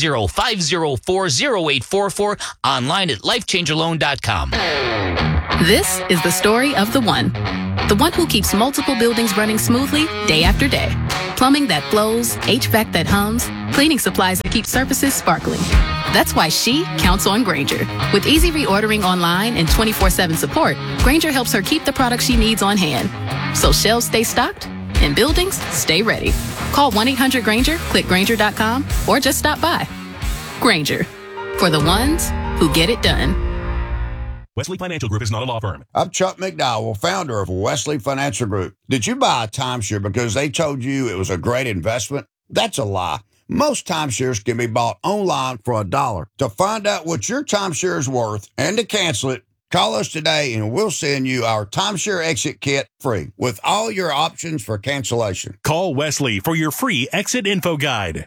480-504-0844, online at lifechangerloan.com. This is the story of the one who keeps multiple buildings running smoothly day after day. Plumbing that flows, HVAC that hums, cleaning supplies that keep surfaces sparkling. That's why she counts on Grainger. With easy reordering online and 24/7 support, Grainger helps her keep the products she needs on hand. So shelves stay stocked and buildings stay ready. Call 1-800-GRAINGER, click Grainger.com, or just stop by. Grainger, for the ones who get it done. Wesley Financial Group is not a law firm. I'm Chuck McDowell, founder of Wesley Financial Group. Did you buy a timeshare because they told you it was a great investment? That's a lie. Most timeshares can be bought online for $1. To find out what your timeshare is worth and to cancel it, call us today and we'll send you our timeshare exit kit free with all your options for cancellation. Call Wesley for your free exit info guide.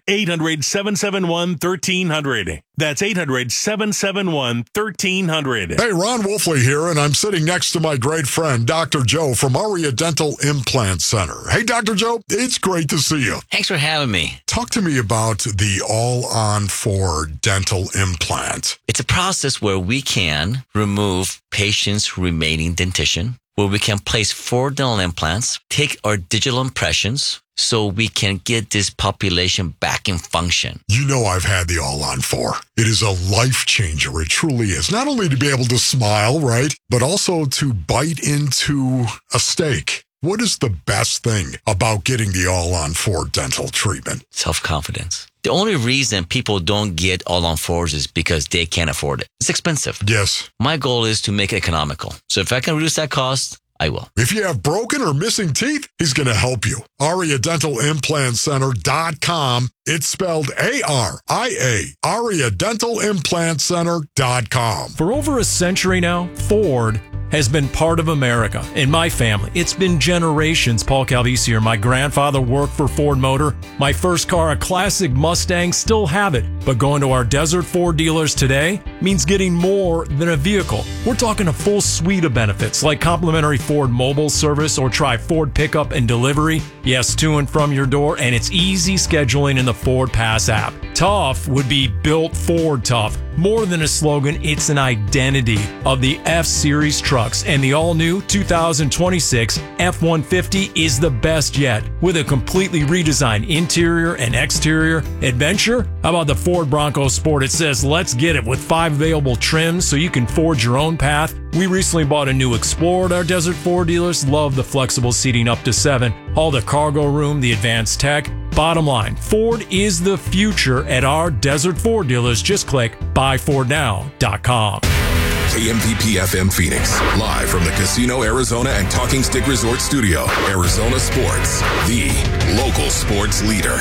800-771-1300. That's 800-771-1300. Hey, Ron Wolfley here, and I'm sitting next to my great friend, Dr. Joe from Aria Dental Implant Center. Hey, Dr. Joe, it's great to see you. Thanks for having me. Talk to me about the All-on-4 dental implant. It's a process where we can remove patients' remaining dentition, where we can place 4 dental implants, take our digital impressions, so we can get this population back in function. You know I've had the All-on-4. It is a life changer. It truly is. Not only to be able to smile, right, but also to bite into a steak. What is the best thing about getting the All-on-4 dental treatment? Self-confidence. The only reason people don't get All-on-4s is because they can't afford it. It's expensive. Yes. My goal is to make it economical. So if I can reduce that cost, I will. If you have broken or missing teeth, he's going to help you. AriaDentalImplantCenter.com. It's spelled A-R-I-A. AriaDentalImplantCenter.com. For over a century now, Ford has been part of America. In my family, it's been generations. Paul Calvisi here. My grandfather worked for Ford Motor. My first car, a classic Mustang, still have it. But going to our Desert Ford dealers today means getting more than a vehicle. We're talking a full suite of benefits like complimentary Ford mobile service, or try Ford pickup and delivery. Yes, to and from your door, and it's easy scheduling in the Ford Pass app. Tough would be built Ford tough. More than a slogan, it's an identity of the F-Series trucks, and the all-new 2026 F-150 is the best yet, with a completely redesigned interior and exterior. Adventure? How about the Ford Bronco Sport? It says, let's get it, with 5 available trims so you can forge your own path. We recently bought a new Explorer at our Desert Ford dealers. Love the flexible seating up to 7. All the cargo room, the advanced tech. Bottom line, Ford is the future at our Desert Ford dealers. Just click buyfordnow.com. KMPP FM Phoenix, live from the Casino Arizona and Talking Stick Resort Studio. Arizona Sports, the local sports leader.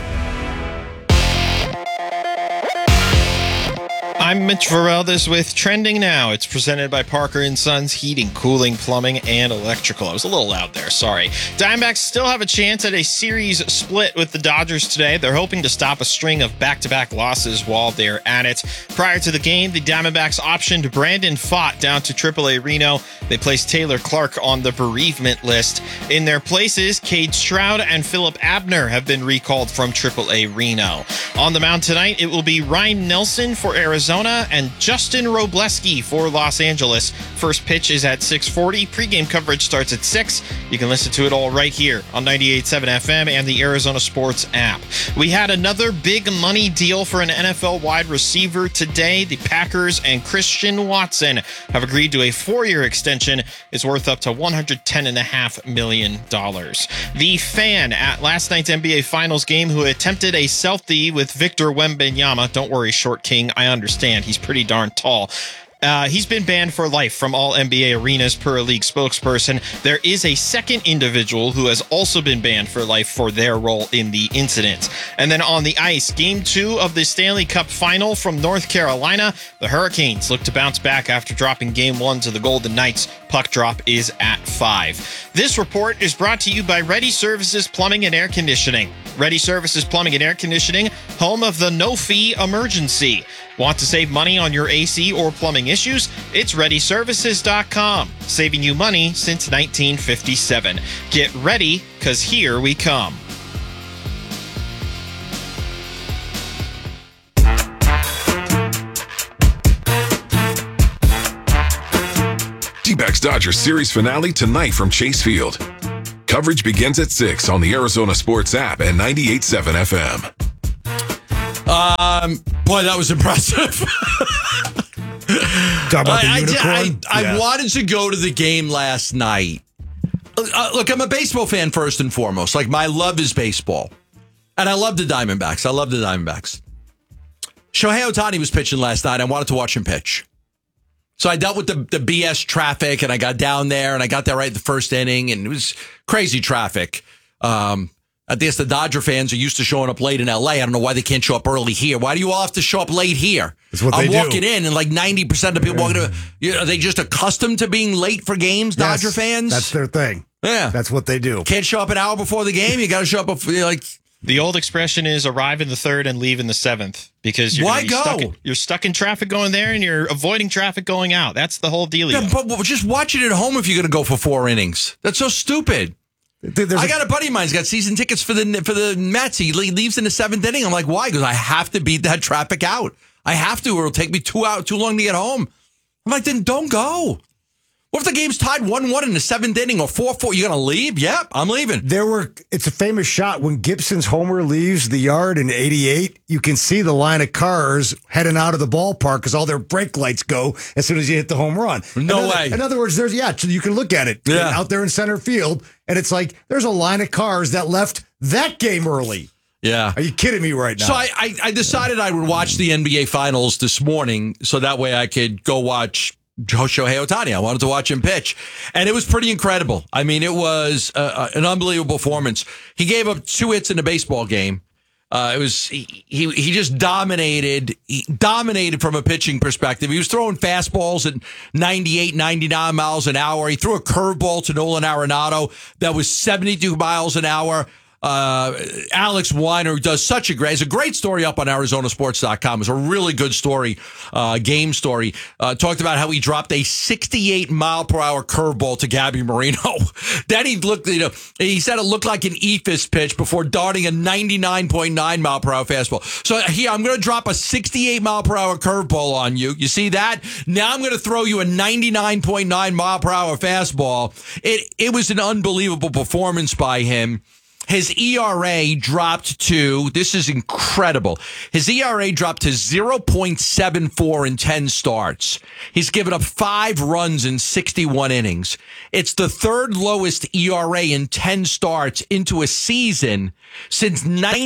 I'm Mitch Vareldes with Trending Now. It's presented by Parker & Sons Heating, Cooling, Plumbing, and Electrical. I was a little loud there, sorry. Diamondbacks still have a chance at a series split with the Dodgers today. They're hoping to stop a string of back-to-back losses while they're at it. Prior to the game, the Diamondbacks optioned Brandon Pfaadt down to AAA Reno. They placed Taylor Clark on the bereavement list. In their places, Cade Stroud and Philip Abner have been recalled from AAA Reno. On the mound tonight, it will be Ryan Nelson for Arizona Arizona, and Justin Robleski for Los Angeles. First pitch is at 6:40. Pre-game coverage starts at 6. You can listen to it all right here on 98.7 FM and the Arizona Sports app. We had another big money deal for an NFL wide receiver today. The Packers and Christian Watson have agreed to a 4-year extension. It's worth up to $110.5 million. The fan at last night's NBA Finals game who attempted a selfie with Victor Wembanyama. Don't worry, short king. I understand. He's pretty darn tall. He's been banned for life from all NBA arenas per a league spokesperson. There is a second individual who has also been banned for life for their role in the incident. And then on the ice, Game 2 of the Stanley Cup Final from North Carolina. The Hurricanes look to bounce back after dropping Game 1 to the Golden Knights. Puck drop is at 5. This report is brought to you by Ready Services Plumbing and Air Conditioning. Ready Services Plumbing and Air Conditioning, home of the no-fee emergency. Want to save money on your AC or plumbing issues? It's ReadyServices.com, saving you money since 1957. Get ready, because here we come. D-backs Dodgers series finale tonight from Chase Field. Coverage begins at 6 on the Arizona Sports app and 98.7 FM. Boy, that was impressive. Talk about the unicorn. I wanted to go to the game last night. Look, I'm a baseball fan first and foremost. Like, my love is baseball. And I love the Diamondbacks. Shohei Ohtani was pitching last night. I wanted to watch him pitch. So I dealt with the BS traffic, and I got down there, and I got there right at the first inning, and it was crazy traffic. I guess the Dodger fans are used to showing up late in LA. I don't know why they can't show up early here. Why do you all have to show up late here? That's what I'm they walking do. in, and like 90% of people walking in. Are they just accustomed to being late for games, Yes, Dodger fans? That's their thing. Yeah. That's what they do. Can't show up an hour before the game. You got to show up before, like. The old expression is arrive in the 3rd and leave in the 7th, because you're Why you're stuck in traffic going there and you're avoiding traffic going out. That's the whole dealio. Yeah, but just watch it at home if you're going to go for 4 innings. That's so stupid. I got a buddy of mine who's got season tickets for the Mets. He leaves in the 7th inning. I'm like, why? Because I have to beat that traffic out. I have to, or it'll take me too long to get home. I'm like, then don't go. What if the game's tied 1-1 in the 7th inning or 4-4? You gonna leave? Yep, I'm leaving. It's a famous shot when Gibson's homer leaves the yard in '88. You can see the line of cars heading out of the ballpark because all their brake lights go as soon as you hit the home run. No way. In other words, so you can look at it out there in center field, and it's like there's a line of cars that left that game early. Yeah. Are you kidding me right now? So I decided I would watch the NBA Finals this morning so that way I could go watch Shohei Ohtani. I wanted to watch him pitch, and it was pretty incredible. I mean, it was an unbelievable performance. He gave up 2 hits in a baseball game. He just dominated. He dominated from a pitching perspective. He was throwing fastballs at 98, 99 miles an hour. He threw a curveball to Nolan Arenado that was 72 miles an hour. Alex Weiner, who does such a great story up on ArizonaSports.com. It's a really good story, game story. Talked about how he dropped a 68 mile per hour curveball to Gabby Marino. Then he said it looked like an eephus pitch before darting a 99.9 mile per hour fastball. So here, I'm going to drop a 68 mile per hour curveball on you. You see that? Now I'm going to throw you a 99.9 mile per hour fastball. It was an unbelievable performance by him. His ERA dropped to, this is incredible, his ERA dropped to 0.74 in 10 starts. He's given up 5 runs in 61 innings. It's the 3rd lowest ERA in 10 starts into a season since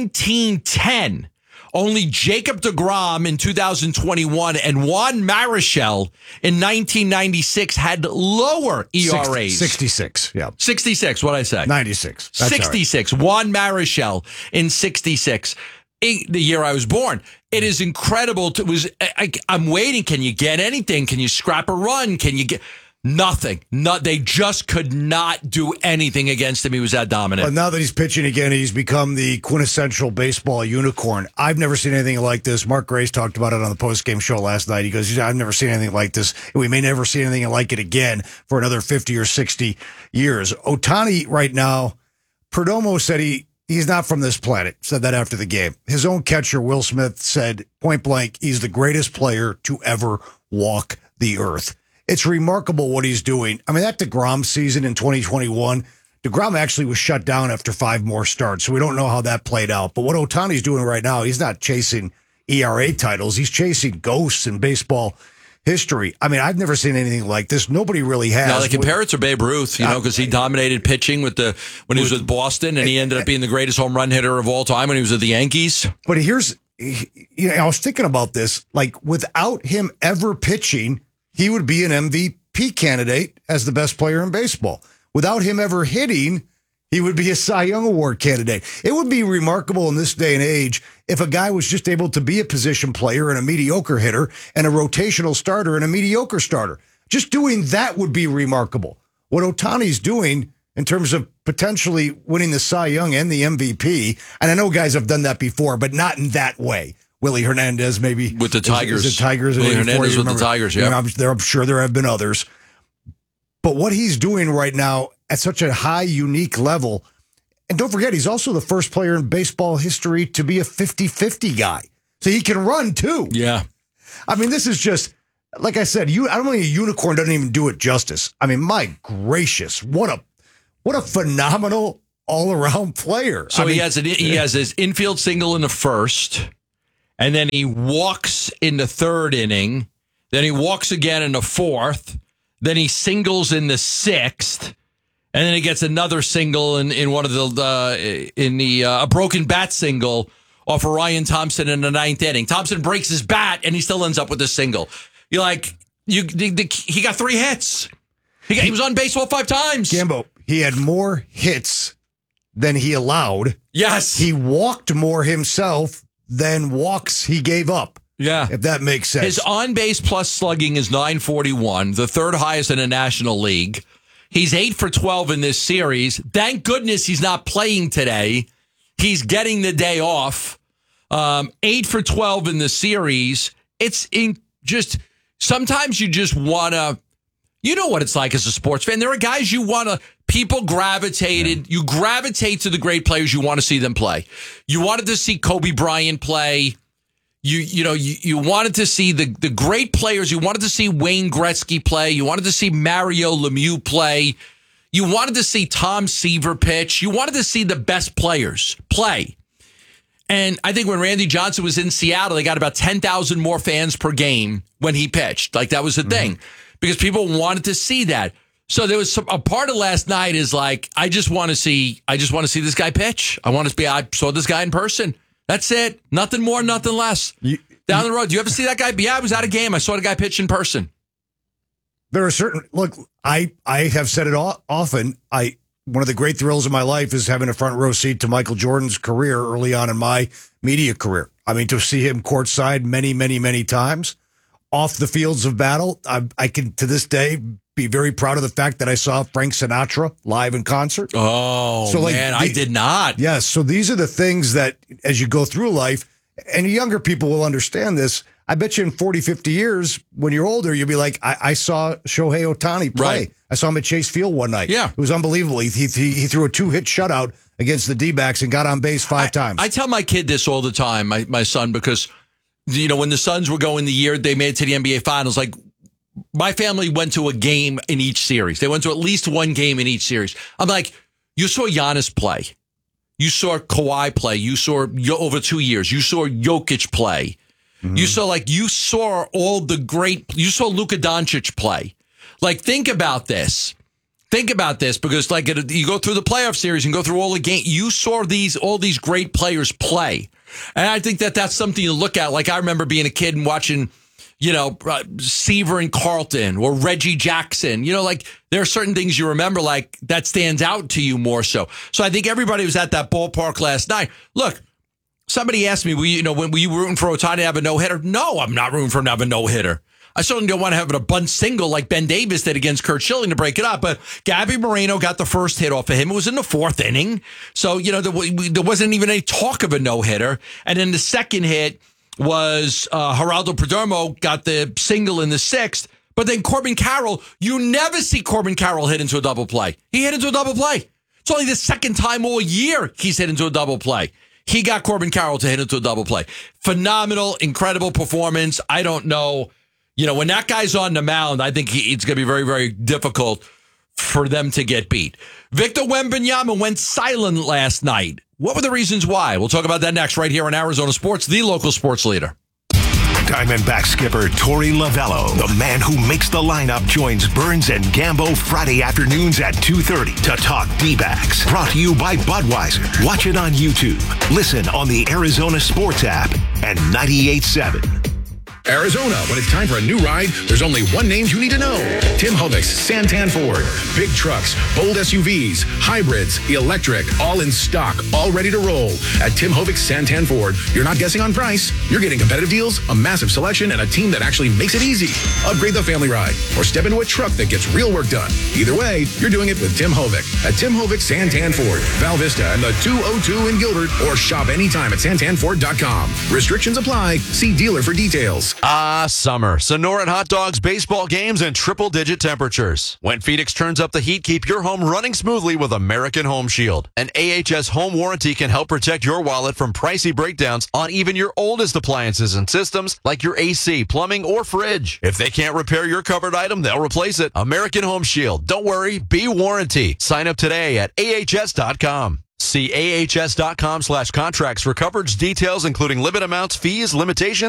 1910. Only Jacob deGrom in 2021 and Juan Marichal in 1996 had lower ERAs. 66, yeah. 66, what'd I say? 96. That's 66. Right. Juan Marichal in 66. The year I was born. It is incredible. I'm waiting. Can you get anything? Can you scrap a run? Can you get... Nothing. They just could not do anything against him. He was that dominant. But now that he's pitching again, he's become the quintessential baseball unicorn. I've never seen anything like this. Mark Grace talked about it on the postgame show last night. He goes, I've never seen anything like this. We may never see anything like it again for another 50 or 60 years. Ohtani right now, Perdomo said he's not from this planet, said that after the game. His own catcher, Will Smith, said point blank, he's the greatest player to ever walk the earth. It's remarkable what he's doing. I mean, that DeGrom season in 2021, DeGrom actually was shut down after 5 more starts, so we don't know how that played out. But what Ohtani's doing right now, he's not chasing ERA titles. He's chasing ghosts in baseball history. I mean, I've never seen anything like this. Nobody really has. Now, they compare it to Babe Ruth, because he dominated pitching when he was with Boston, and he ended up being the greatest home run hitter of all time when he was with the Yankees. But I was thinking about this. Like, without him ever pitching, he would be an MVP candidate as the best player in baseball. Without him ever hitting, he would be a Cy Young Award candidate. It would be remarkable in this day and age if a guy was just able to be a position player and a mediocre hitter and a rotational starter and a mediocre starter. Just doing that would be remarkable. What Ohtani's doing in terms of potentially winning the Cy Young and the MVP, and I know guys have done that before, but not in that way. Willie Hernandez maybe. With the Tigers. Is the Tigers. Willie Hernandez with the Tigers, yeah. I'm sure there have been others. But what he's doing right now at such a high, unique level, and don't forget, he's also the first player in baseball history to be a 50-50 guy. So he can run, too. Yeah. I mean, this is just, like I said, I don't think a unicorn doesn't even do it justice. I mean, my gracious, what a phenomenal all-around player. So he has his infield single in the first, and then he walks in the third inning, then he walks again in the fourth, then he singles in the sixth, and then he gets another single in one of a broken bat single off of Ryan Thompson in the ninth inning. Thompson breaks his bat, and he still ends up with a single. You're like, he got 3 hits. He was on base 5 times. Gambo, he had more hits than he allowed. Yes. He walked more himself than walks he gave up. Yeah. If that makes sense. His on-base plus slugging is .941, the third highest in the National League. He's 8 for 12 in this series. Thank goodness he's not playing today. He's getting the day off. 8 for 12 in the series. Sometimes you just want to, you know what it's like as a sports fan. There are guys you gravitate to the great players. You want to see them play. You wanted to see Kobe Bryant play. You wanted to see the great players. You wanted to see Wayne Gretzky play. You wanted to see Mario Lemieux play. You wanted to see Tom Seaver pitch. You wanted to see the best players play. And I think when Randy Johnson was in Seattle, they got about 10,000 more fans per game when he pitched. Like, that was the thing, because people wanted to see that. So there was a part of last night is like, I just want to see this guy pitch. I saw this guy in person. That's it. Nothing more, nothing less. Down the road. Do you ever see that guy? Yeah, I was at a game. I saw the guy pitch in person. There are look, I have said it often. One of the great thrills of my life is having a front row seat to Michael Jordan's career early on in my media career. I mean, to see him courtside many, many, many times off the fields of battle. I can, to this day, be very proud of the fact that I saw Frank Sinatra live in concert. Oh, so man, I did not. Yes. So these are the things that as you go through life, and younger people will understand this. I bet you in 40, 50 years, when you're older, you'll be like, I saw Shohei Ohtani play. Right. I saw him at Chase Field one night. Yeah. It was unbelievable. He threw a 2-hit shutout against the D-backs and got on base 5 times. I tell my kid this all the time, my son, because, when the Suns were going the year they made it to the NBA Finals, like, my family went to a game in each series. They went to at least one game in each series. I'm like, you saw Giannis play. You saw Kawhi play. You saw over 2 years. You saw Jokic play. Mm-hmm. You saw you saw Luka Doncic play. Like, think about this. Because like you go through the playoff series and go through all the games, you saw all these great players play. And I think that's something you look at. Like, I remember being a kid and watching, Seaver and Carlton or Reggie Jackson. Like, there are certain things you remember, like, that stands out to you more so. So I think everybody was at that ballpark last night. Look, somebody asked me, were you rooting for Ohtani to have a no-hitter? No, I'm not rooting for him to have a no-hitter. I certainly don't want to have a bunt single like Ben Davis did against Curt Schilling to break it up. But Gabby Moreno got the first hit off of him. It was in the 4th inning. So, there wasn't even any talk of a no-hitter. And then the second hit was Geraldo Perdomo got the single in the 6th. But then Corbin Carroll, you never see Corbin Carroll hit into a double play. He hit into a double play. It's only the second time all year he's hit into a double play. He got Corbin Carroll to hit into a double play. Phenomenal, incredible performance. I don't know. When that guy's on the mound, I think it's going to be very, very difficult for them to get beat. Victor Wembanyama went silent last night. What were the reasons why? We'll talk about that next right here on Arizona Sports, the local sports leader. Diamondback skipper Torey Lovello, the man who makes the lineup, joins Burns and Gambo Friday afternoons at 2:30 to talk D-backs. Brought to you by Budweiser. Watch it on YouTube. Listen on the Arizona Sports app and 98.7. Arizona, when it's time for a new ride, there's only one name you need to know. Tim Hovic's Santan Ford. Big trucks, bold SUVs, hybrids, electric, all in stock, all ready to roll. At Tim Hovic's Santan Ford, you're not guessing on price. You're getting competitive deals, a massive selection, and a team that actually makes it easy. Upgrade the family ride or step into a truck that gets real work done. Either way, you're doing it with Tim Hovic. At Tim Hovic's Santan Ford, Val Vista and the 202 in Gilbert, or shop anytime at santanford.com. Restrictions apply. See dealer for details. Summer. Sonoran hot dogs, baseball games, and triple-digit temperatures. When Phoenix turns up the heat, keep your home running smoothly with American Home Shield. An AHS home warranty can help protect your wallet from pricey breakdowns on even your oldest appliances and systems like your AC, plumbing, or fridge. If they can't repair your covered item, they'll replace it. American Home Shield. Don't worry, be warranty. Sign up today at ahs.com. See ahs.com/contracts for coverage details, including limit amounts, fees, limitations,